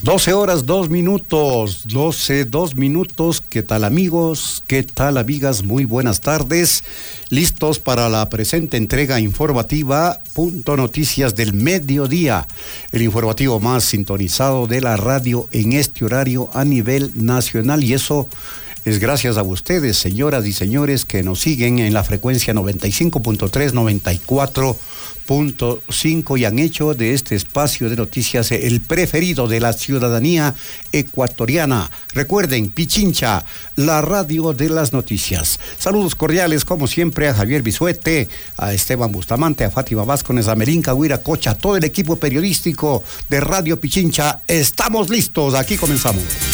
12 horas, 2 minutos, 12, 2 minutos. ¿Qué tal, amigos? ¿Qué tal, amigas? Muy buenas tardes. Listos para la presente entrega informativa, Punto Noticias del Mediodía. El informativo más sintonizado de la radio en este horario a nivel nacional. Y eso es gracias a ustedes, señoras y señores, que nos siguen en la frecuencia 95.3, 94.5 y han hecho de este espacio de noticias el preferido de la ciudadanía ecuatoriana. Recuerden, Pichincha, la radio de las noticias. Saludos cordiales, como siempre, a Javier Bisuete, a Esteban Bustamante, a Fátima Vázquez, a Melinka Huiracocha, todo el equipo periodístico de Radio Pichincha. Estamos listos, aquí comenzamos.